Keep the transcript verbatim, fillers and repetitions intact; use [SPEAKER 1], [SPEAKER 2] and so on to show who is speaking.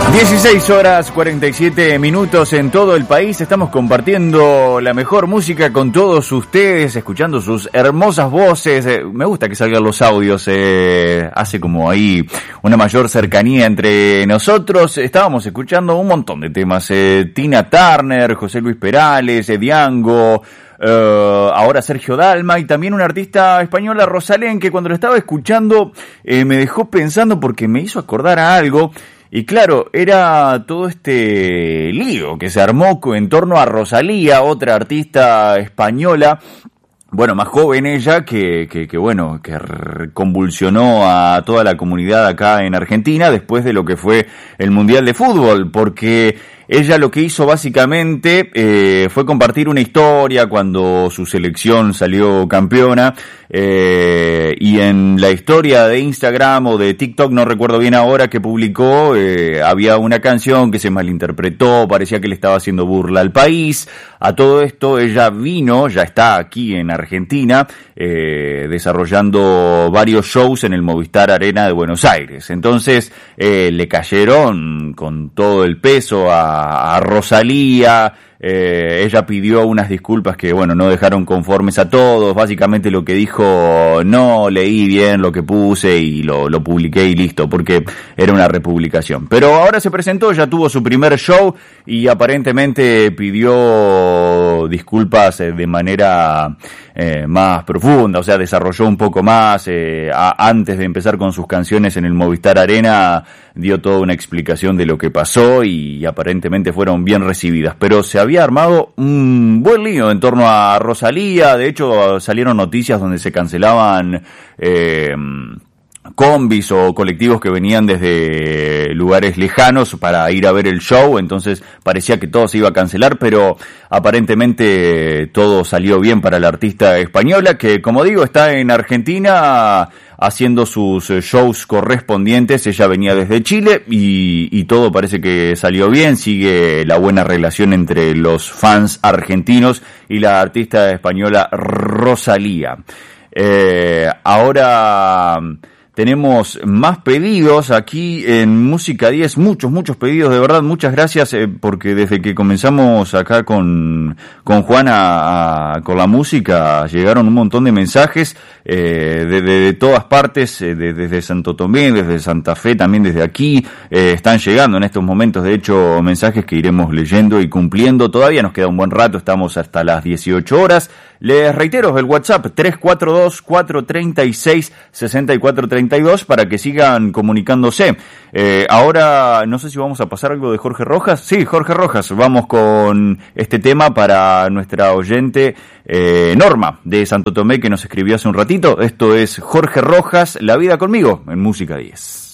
[SPEAKER 1] dieciséis horas cuarenta y siete minutos en todo el país. Estamos compartiendo la mejor música con todos ustedes, escuchando sus hermosas voces. Eh, me gusta que salgan los audios, eh, hace como ahí una mayor cercanía entre nosotros. Estábamos escuchando un montón de temas, eh, Tina Turner, José Luis Perales, eh, Diango, Uh, ahora Sergio Dalma, y también una artista española, Rosalén, que cuando lo estaba escuchando eh, me dejó pensando porque me hizo acordar a algo. Y claro, era todo este lío que se armó en torno a Rosalía, otra artista española, bueno, más joven ella, que, que, que bueno, que convulsionó a toda la comunidad acá en Argentina después de lo que fue el Mundial de Fútbol, porque ella lo que hizo básicamente eh, fue compartir una historia cuando su selección salió campeona, eh, y en la historia de Instagram o de TikTok, no recuerdo bien ahora, que publicó, eh, había una canción que se malinterpretó, parecía que le estaba haciendo burla al país. A todo esto ella vino, ya está aquí en Argentina, eh, desarrollando varios shows en el Movistar Arena de Buenos Aires. Entonces eh, le cayeron con todo el peso a a Rosalía. Eh, ella pidió unas disculpas que, bueno, no dejaron conformes a todos. Básicamente lo que dijo: no leí bien lo que puse y lo, lo publiqué y listo, porque era una republicación. Pero ahora se presentó, ya tuvo su primer show y aparentemente pidió disculpas de manera eh, más profunda, o sea, desarrolló un poco más. Eh, a, antes de empezar con sus canciones en el Movistar Arena, dio toda una explicación de lo que pasó y, y aparentemente fueron bien recibidas. Pero se había armado un buen lío en torno a Rosalía. De hecho, salieron noticias donde se cancelaban eh, combis o colectivos que venían desde lugares lejanos para ir a ver el show. Entonces parecía que todo se iba a cancelar, pero aparentemente todo salió bien para la artista española, que, como digo, está en Argentina haciendo sus shows correspondientes. Ella venía desde Chile y, y todo parece que salió bien. Sigue la buena relación entre los fans argentinos y la artista española Rosalía. Eh, ahora tenemos más pedidos aquí en Música diez, muchos, muchos pedidos, de verdad, muchas gracias, eh, porque desde que comenzamos acá con, con Juana a, con la música, llegaron un montón de mensajes, eh, de, de, de todas partes, eh, de, desde Santo Tomé, desde Santa Fe, también desde aquí, eh, están llegando en estos momentos, de hecho, mensajes que iremos leyendo y cumpliendo. Todavía nos queda un buen rato, estamos hasta las dieciocho horas. Les reitero el WhatsApp tres cuatro dos, cuatro tres seis, seis cuatro tres dos para que sigan comunicándose. Eh, ahora no sé si vamos a pasar algo de Jorge Rojas. Sí, Jorge Rojas, vamos con este tema para nuestra oyente eh, Norma de Santo Tomé, que nos escribió hace un ratito. Esto es Jorge Rojas, La vida conmigo, en Música diez.